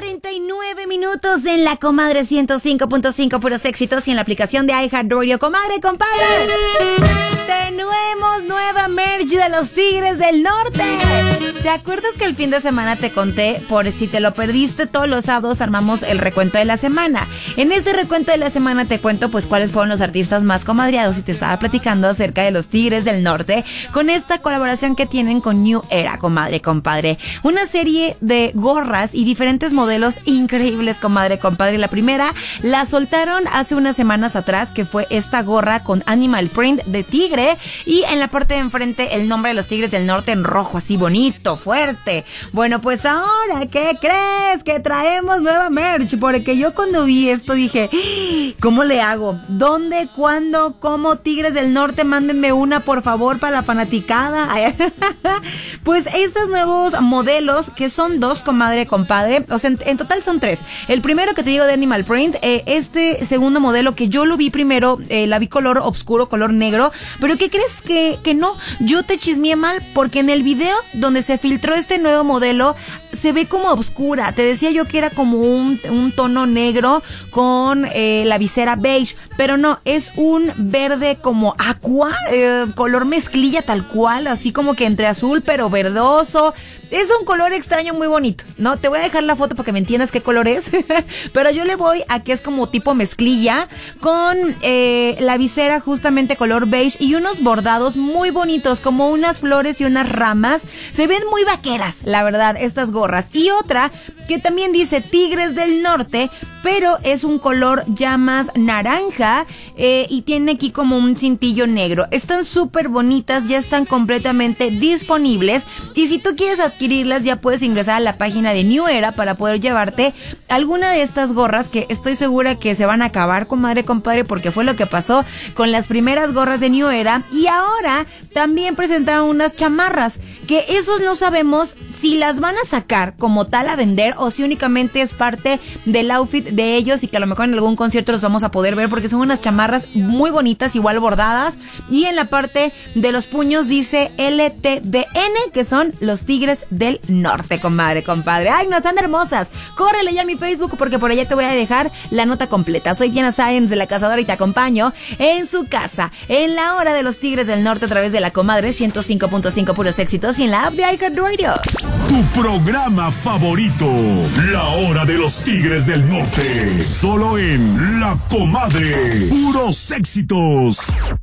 39 en La Comadre 105.5, puros éxitos, y en la aplicación de iHeartRadio. Comadre, compadre, tenemos nueva merch de los Tigres del Norte. ¿Te acuerdas que el fin de semana te conté? Por si te lo perdiste, todos los sábados armamos el recuento de la semana. En este recuento de la semana te cuento pues cuáles fueron los artistas más comadreados, y te estaba platicando acerca de los Tigres del Norte con esta colaboración que tienen con New Era, comadre, compadre. Una serie de gorras y diferentes modelos increíbles, comadre, compadre. La primera la soltaron hace unas semanas atrás, que fue esta gorra con animal print de tigre, y en la parte de enfrente el nombre de los Tigres del Norte en rojo, así bonito, fuerte. Bueno, pues ahora, ¿qué crees? Que traemos nueva merch, porque yo cuando vi esto dije, ¿cómo le hago? ¿Dónde? ¿Cuándo? ¿Cómo? Tigres del Norte, mándenme una, por favor, para la fanaticada. Pues estos nuevos modelos, que son dos, comadre, compadre, o sea, en total son tres. El primero que te digo de animal print, este segundo modelo que yo lo vi primero, la vi color oscuro, color negro, pero ¿qué crees? Que no, yo te chismeé mal, porque en el video donde se filtró este nuevo modelo se ve como oscura. Te decía yo que era como un tono negro con la visera beige, pero no, es un verde como aqua, color mezclilla tal cual, así como que entre azul pero verdoso. Es un color extraño muy bonito, ¿no? Te voy a dejar la foto para que me entiendas qué color es. Pero yo le voy a que es como tipo mezclilla, con la visera justamente color beige y unos bordados muy bonitos, como unas flores y unas ramas. Se ven muy vaqueras, la verdad, estas gorras. Y otra que también dice Tigres del Norte, pero es un color ya más naranja, y tiene aquí como un cintillo negro. Están súper bonitas, ya están completamente disponibles, y si tú quieres adquirirlas ya puedes ingresar a la página de New Era para poder llevarte alguna de estas gorras, que estoy segura que se van a acabar, comadre, compadre, porque fue lo que pasó con las primeras gorras de New Era. Y ahora también presentaron unas chamarras, que esos no sabemos si las van a sacar como tal a vender, o si únicamente es parte del outfit de ellos, y que a lo mejor en algún concierto los vamos a poder ver, porque son unas chamarras muy bonitas, igual bordadas, y en la parte de los puños dice LTDN, que son los Tigres del Norte, comadre, compadre. Ay, no, están hermosas. Córrele ya a mi Facebook, porque por allá te voy a dejar la nota completa. Soy Diana Sáenz de La Cazadora, y te acompaño en su casa, en la hora de los Tigres del Norte, a través de La Comadre 105.5, puros éxitos, y en la app de iHeartRadio. Tu programa favorito, La Hora de los Tigres del Norte, solo en La Comadre, puros éxitos.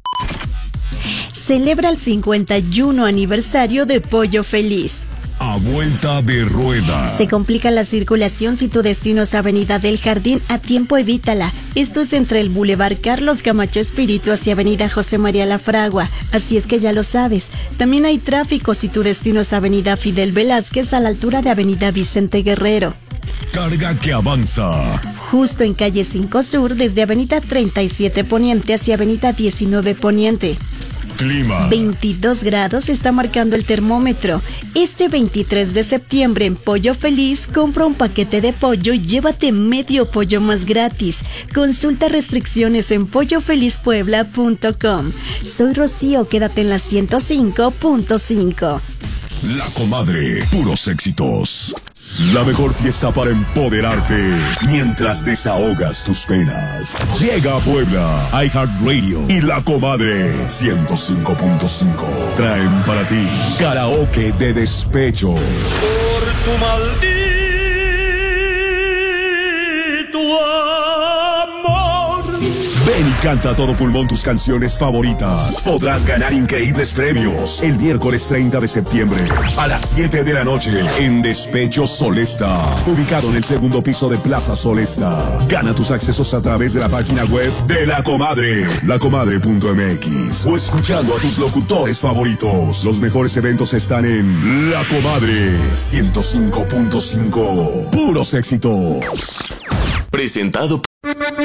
Celebra el 51 aniversario de Pollo Feliz. A vuelta de rueda. Se complica la circulación si tu destino es Avenida del Jardín. A tiempo evítala. Esto es entre el Boulevard Carlos Camacho Espíritu hacia Avenida José María Lafragua. Así es que ya lo sabes. También hay tráfico si tu destino es Avenida Fidel Velázquez a la altura de Avenida Vicente Guerrero. Carga que avanza. Justo en calle 5 Sur, desde Avenida 37 Poniente hacia Avenida 19 Poniente. Clima. 22 grados está marcando el termómetro. Este 23 de septiembre en Pollo Feliz, compra un paquete de pollo y llévate medio pollo más gratis. Consulta restricciones en pollofelizpuebla.com. Soy Rocío, quédate en la 105.5. La Comadre, puros éxitos. La mejor fiesta para empoderarte mientras desahogas tus penas. Llega a Puebla, iHeartRadio y La Comadre 105.5. Traen para ti karaoke de despecho. Por tu maldito amor. Ven y canta a todo pulmón tus canciones favoritas. Podrás ganar increíbles premios el miércoles 30 de septiembre a las 7 de la noche en Despecho Solesta, ubicado en el segundo piso de Plaza Solesta. Gana tus accesos a través de la página web de La Comadre, lacomadre.mx, o escuchando a tus locutores favoritos. Los mejores eventos están en La Comadre 105.5. Puros éxitos. Presentado